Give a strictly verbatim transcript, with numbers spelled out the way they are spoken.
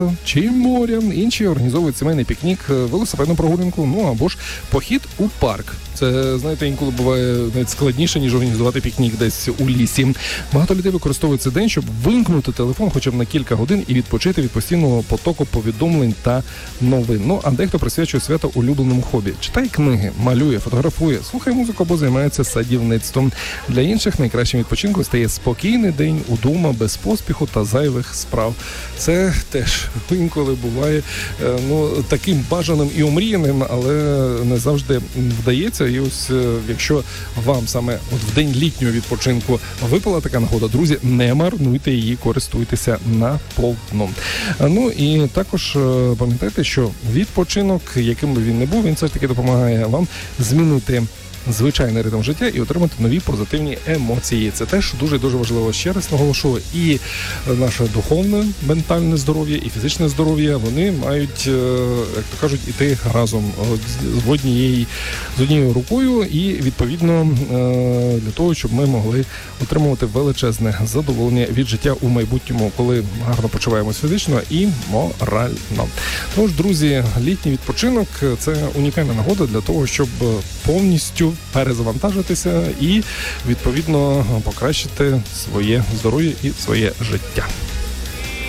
чи моря, інші організовують сімейний пікнік, велосипедну прогулянку, ну або ж похід у парк. Це, знаєте, інколи буває навіть складніше, ніж організувати пікнік десь у лісі. Багато людей використовують цей день, щоб вимкнути телефон хоча б на кілька годин і відпочити від постійного потоку повідомлень та новин. Ну, а дехто присвячує свято улюбленому хобі. Читає книги, малює, фотографує, слухає музику або займається садівництвом. Для інших найкращим відпочинком стає спокійний день удома, без поспіху та зайвих справ. Це теж інколи буває ну, таким бажаним і омріяним, але не завжди вдається. І ось, якщо вам саме от в день літнього відпочинку випала така нагода, друзі, не марнуйте її, користуйтеся наповну. Ну і також пам'ятайте, що відпочинок, яким би він не був, він все ж таки допомагає вам змінити звичайний ритм життя і отримати нові позитивні емоції. Це теж дуже-дуже важливо. Ще раз наголошую, і наше духовне, ментальне здоров'я, і фізичне здоров'я, вони мають, як то кажуть, іти разом з однією, з однією рукою і, відповідно, для того, щоб ми могли отримувати величезне задоволення від життя у майбутньому, коли гарно почуваємось фізично і морально. Тож, друзі, літній відпочинок – це унікальна нагода для того, щоб повністю перезавантажитися і, відповідно, покращити своє здоров'я і своє життя.